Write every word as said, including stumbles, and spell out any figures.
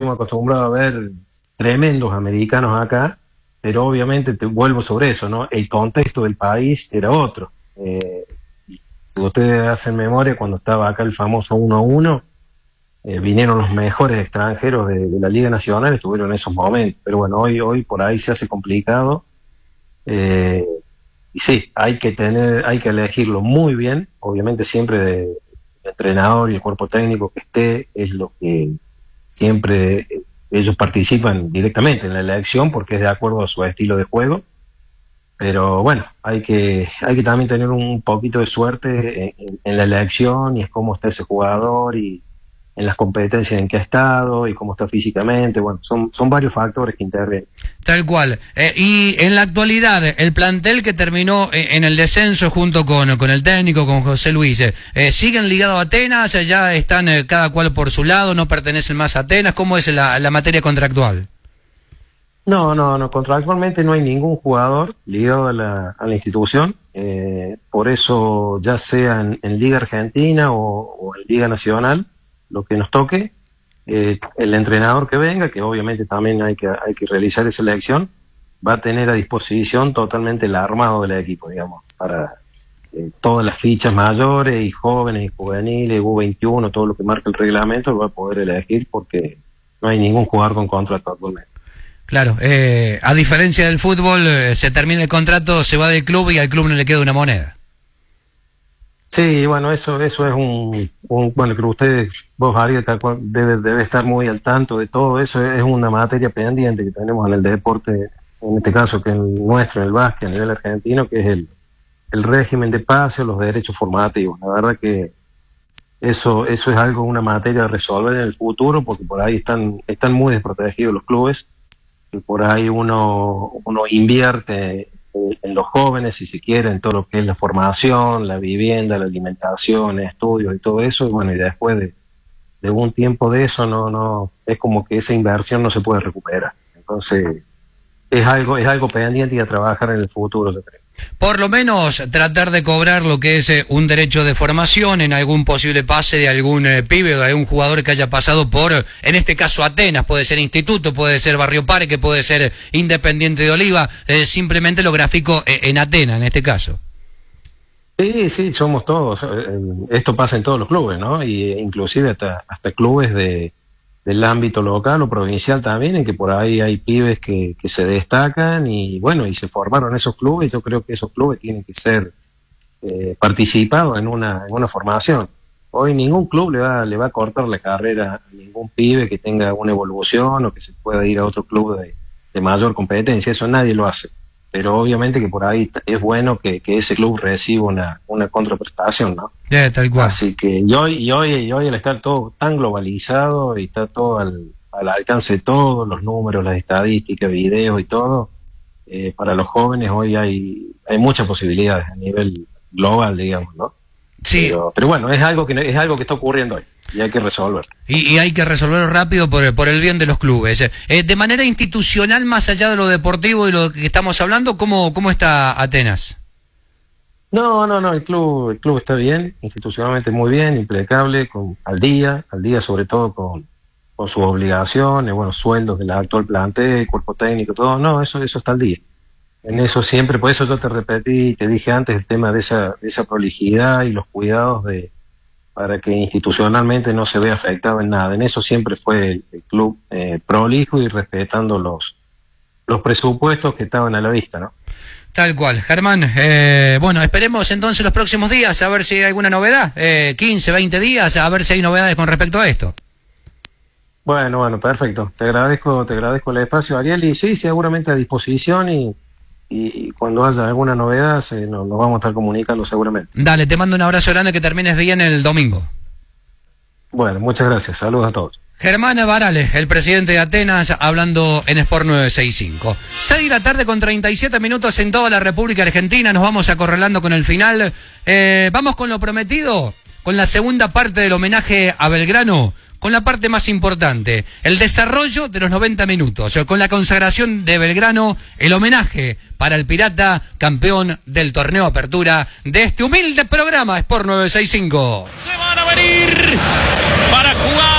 estuvimos acostumbrados a ver tremendos americanos acá, pero obviamente te vuelvo sobre eso, ¿no? El contexto del país era otro. Eh, si ustedes hacen memoria, cuando estaba acá el famoso uno a uno, eh, vinieron los mejores extranjeros de, de la Liga Nacional, estuvieron en esos momentos. Pero bueno, hoy, hoy por ahí se hace complicado. Eh, y sí, hay que tener, hay que elegirlo muy bien, obviamente siempre de, el entrenador y el cuerpo técnico que esté, es lo que siempre eh, ellos participan directamente en la elección porque es de acuerdo a su estilo de juego. Pero bueno, hay que hay que también tener un poquito de suerte en, en la elección y es cómo está ese jugador y en las competencias en que ha estado y cómo está físicamente. Bueno, son, son varios factores que intervienen. Tal cual. Eh, y en la actualidad, el plantel que terminó en el descenso junto con, con el técnico, con José Luis, eh, ¿siguen ligados a Atenas? ¿Ya están eh, cada cual por su lado? ¿No pertenecen más a Atenas? ¿Cómo es la, la materia contractual? No, no, no, contractualmente no hay ningún jugador ligado a la, a la institución, eh, por eso ya sea en, en Liga Argentina o, o en Liga Nacional, lo que nos toque, eh, el entrenador que venga, que obviamente también hay que, hay que realizar esa elección, va a tener a disposición totalmente el armado del equipo, digamos, para eh, todas las fichas mayores y jóvenes y juveniles, U veintiuno, todo lo que marca el reglamento, lo va a poder elegir porque no hay ningún jugador con contrato actualmente. Claro, eh, a diferencia del fútbol, eh, se termina el contrato, se va del club y al club no le queda una moneda. Sí, bueno, eso eso es un, un bueno, creo que usted, vos, Ariel, tal cual, debe, debe estar muy al tanto de todo eso, es una materia pendiente que tenemos en el deporte, en este caso que es el nuestro, en el básquet, a nivel argentino, que es el, el régimen de pase o los derechos formativos. La verdad que eso eso es algo, una materia a resolver en el futuro, porque por ahí están están muy desprotegidos los clubes, y por ahí uno uno invierte en los jóvenes, si se quiere, en todo lo que es la formación, la vivienda, la alimentación, estudios y todo eso, y bueno, y después de, de un tiempo de eso, no no es como que esa inversión no se puede recuperar. Entonces, es algo es algo pendiente y a trabajar en el futuro, yo creo. Por lo menos tratar de cobrar lo que es eh, un derecho de formación en algún posible pase de algún eh, pibe o de algún jugador que haya pasado por, en este caso, Atenas, puede ser Instituto, puede ser Barrio Parque, puede ser Independiente de Oliva, eh, simplemente lo grafico eh, en Atenas, en este caso. Sí, sí, somos todos. Esto pasa en todos los clubes, ¿no? Y inclusive hasta, hasta clubes de del ámbito local o provincial también, en que por ahí hay pibes que, que se destacan y bueno, y se formaron esos clubes. Yo creo que esos clubes tienen que ser eh, participados en una, en una formación. Hoy ningún club le va, le va a cortar la carrera a ningún pibe que tenga una evolución o que se pueda ir a otro club de, de mayor competencia, eso nadie lo hace. Pero obviamente que por ahí es bueno que, que ese club reciba una, una contraprestación, ¿no? Yeah, tal cual. Así que y hoy, y hoy, y hoy al estar todo tan globalizado y está todo al, al alcance de todos los números, las estadísticas, videos y todo, eh, para los jóvenes hoy hay, hay muchas posibilidades a nivel global, digamos, ¿no? Sí. Pero, pero bueno, es algo que es algo que está ocurriendo hoy y hay que resolverlo. Y, y hay que resolverlo rápido por, por el bien de los clubes. Eh, de manera institucional, más allá de lo deportivo y lo que estamos hablando, ¿cómo, cómo está Atenas? No, no, no, el club, el club está bien, institucionalmente muy bien, impecable, con, al día, al día sobre todo con, con sus obligaciones, bueno, sueldos del actual plantel, cuerpo técnico, todo, no, eso, eso está al día. En eso siempre, por eso yo te repetí, te dije antes el tema de esa, de esa prolijidad y los cuidados de para que institucionalmente no se vea afectado en nada. En eso siempre fue el, el club eh, prolijo y respetando los los presupuestos que estaban a la vista, ¿no? Tal cual. Germán, eh, bueno, esperemos entonces los próximos días a ver si hay alguna novedad, eh, quince, veinte días, a ver si hay novedades con respecto a esto. Bueno, bueno, perfecto. Te agradezco, te agradezco el espacio, Ariel, y sí, seguramente a disposición y, y cuando haya alguna novedad se, nos, nos vamos a estar comunicando seguramente. Dale, te mando un abrazo grande, que termines bien el domingo. Bueno, muchas gracias. Saludos a todos. Germán Barales, el presidente de Atenas, hablando en Sport nueve sesenta y cinco. seis de la tarde con treinta y siete minutos en toda la República Argentina. Nos vamos acorralando con el final. Eh, vamos con lo prometido, con la segunda parte del homenaje a Belgrano, con la parte más importante, el desarrollo de los noventa minutos, con la consagración de Belgrano, el homenaje para el Pirata, campeón del torneo Apertura de este humilde programa Sport nueve sesenta y cinco. Se van a venir para jugar